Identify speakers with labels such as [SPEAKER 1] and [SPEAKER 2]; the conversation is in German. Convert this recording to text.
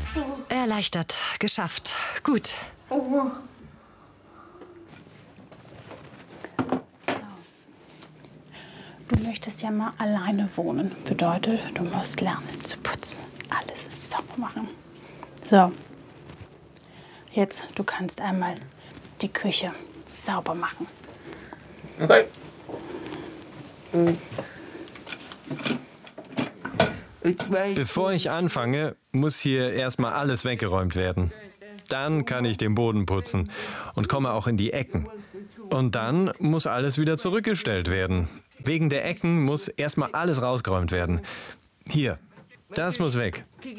[SPEAKER 1] Erleichtert. Geschafft. Gut.
[SPEAKER 2] Du möchtest ja mal alleine wohnen. Bedeutet, du musst lernen zu putzen. Alles sauber machen. So. Jetzt, du kannst einmal die Küche sauber machen.
[SPEAKER 3] Okay.
[SPEAKER 4] Bevor ich anfange, muss hier erstmal alles weggeräumt werden. Dann kann ich den Boden putzen und komme auch in die Ecken. Und dann muss alles wieder zurückgestellt werden. Wegen der Ecken muss erstmal alles rausgeräumt werden. Hier, das muss weg.